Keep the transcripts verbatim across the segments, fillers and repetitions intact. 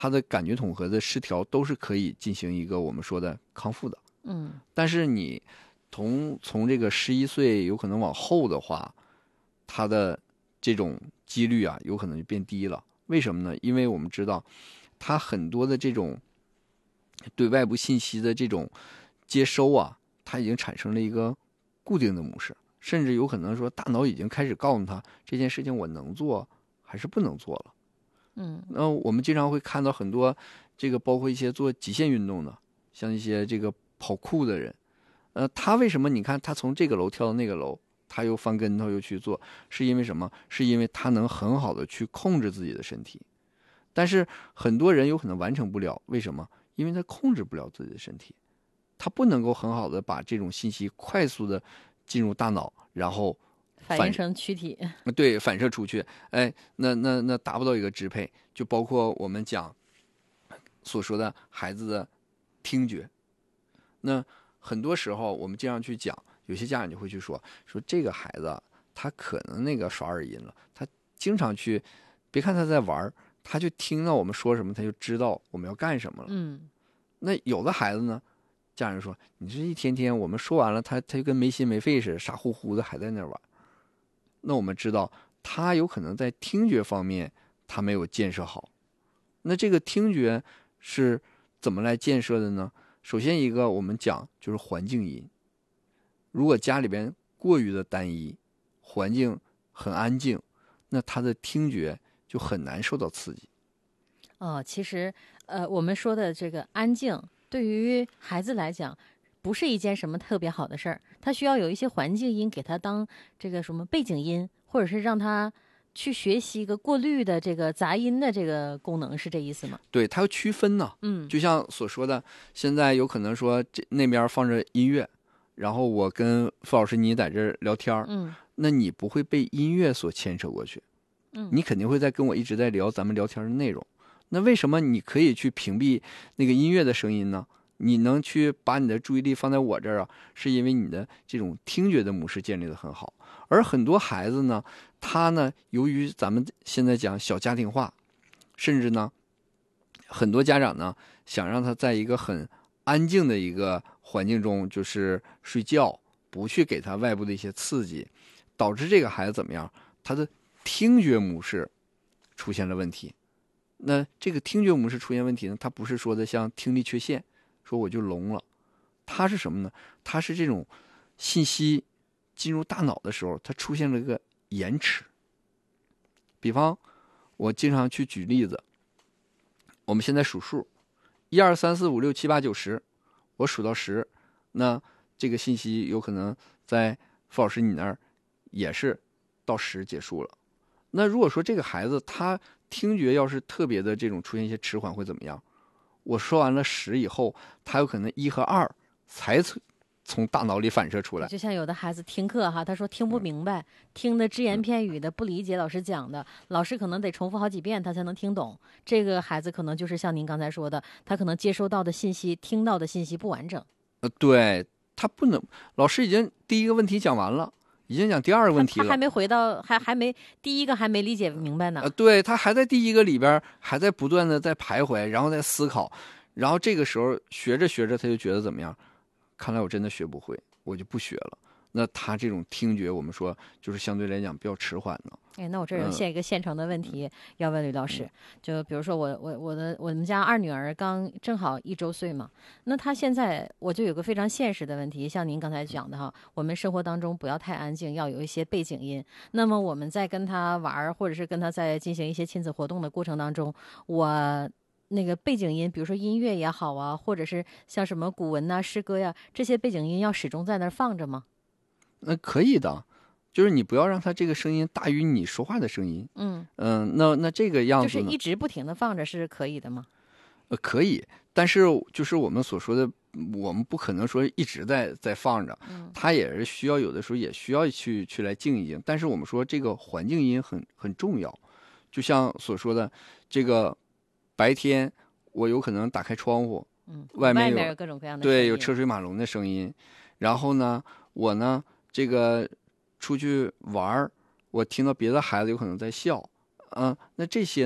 他的感觉统合的失调都是可以进行一个我们说的康复的。 嗯， 但是你从从这个十一岁有可能往后的话，他的这种几率啊，有可能就变低了。为什么呢？因为我们知道，他很多的这种对外部信息的这种接收啊，它已经产生了一个固定的模式，甚至有可能说大脑已经开始告诉他这件事情我能做还是不能做了。 嗯， 那我们经常会看到很多这个包括一些做极限运动的，像一些这个跑酷的人，呃，他为什么你看他从这个楼跳到那个楼，他又翻跟头又去做，是因为什么？是因为他能很好的去控制自己的身体。但是很多人有可能完成不了，为什么？因为他控制不了自己的身体，他不能够很好的把这种信息快速的进入大脑，然后反映成躯体， 对，反射出去，哎，那那那达不到一个支配，就包括我们讲所说的孩子的听觉。那很多时候我们经常去讲，有些家长就会去说说这个孩子他可能那个耍耳音了，他经常去，别看他在玩，他就听到我们说什么，他就知道我们要干什么了。 嗯， 那有的孩子呢，家人说你这一天天我们说完了，他他就跟没心没肺似的，傻乎乎的还在那玩。那我们知道他有可能在听觉方面他没有建设好。那这个听觉是怎么来建设的呢？首先一个我们讲就是环境音，如果家里边过于的单一，环境很安静，那他的听觉就很难受到刺激。 哦，其实呃，我们说的这个安静，对于孩子来讲，不是一件什么特别好的事儿，他需要有一些环境音给他当这个什么背景音，或者是让他去学习一个过滤的这个杂音的这个功能，是这意思吗？ 对，它要区分呢。 嗯， 就像所说的，现在有可能说这那边放着音乐，然后我跟付老师你在这儿聊天， 嗯， 那你不会被音乐所牵扯过去， 嗯， 你肯定会在跟我一直在聊咱们聊天的内容。那为什么你可以去屏蔽那个音乐的声音呢？你能去把你的注意力放在我这儿啊，是因为你的这种听觉的模式建立的很好。而很多孩子呢，他呢，由于咱们现在讲小家庭化，甚至呢，很多家长呢想让他在一个很安静的一个环境中，就是睡觉，不去给他外部的一些刺激，导致这个孩子怎么样？他的听觉模式出现了问题。那这个听觉模式出现问题呢，它不是说的像听力缺陷，说我就聋了，它是什么呢？它是这种信息进入大脑的时候，它出现了一个延迟。比方，我经常去举例子，我们现在数数，一二三四五六七八九十，我数到十，那这个信息有可能在付老师你那儿也是到十结束了。那如果说这个孩子他听觉要是特别的这种出现一些迟缓会怎么样？我说完了十以后，他有可能一和二才从大脑里反射出来。 就像有的孩子听课哈，他说听不明白，嗯、听的只言片语的，不理解老师讲的，老师可能得重复好几遍他才能听懂。这个孩子可能就是像您刚才说的，他可能接收到的信息、听到的信息不完整。 呃，对，他不能，老师已经第一个问题讲完了。已经讲第二个问题了， 他, 他还没回到，还还没第一个还没理解明白呢。 呃，对，他还在第一个里边，还在不断的在徘徊，然后在思考，然后这个时候学着学着，他就觉得怎么样？看来我真的学不会，我就不学了。那他这种听觉，我们说就是相对来讲比较迟缓的。 哎，那我这有现一个现成的问题、嗯、要问吕老师，就比如说我我我的我们家二女儿刚正好一周岁嘛，那她现在我就有个非常现实的问题，像您刚才讲的哈，我们生活当中不要太安静，要有一些背景音。那么我们在跟她玩，或者是跟她在进行一些亲子活动的过程当中，我那个背景音，比如说音乐也好啊，或者是像什么古文呐、诗歌呀，这些背景音要始终在那儿放着吗？ 那可以的。就是你不要让它这个声音大于你说话的声音。 嗯嗯、呃，那那这个样子就是一直不停的放着是可以的吗？ 呃，可以，但是就是我们所说的，我们不可能说一直在在放着， 嗯， 它也是需要有的时候也需要去去来静一静。但是我们说这个环境音很很重要，就像所说的，这个白天我有可能打开窗户， 嗯， 外面有, 外面有各种各样的对有车水马龙的声音，然后呢，我呢这个。出去玩，我听到别的孩子有可能在笑，嗯、呃，那这些呢，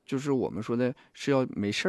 就是我们说的是要没事儿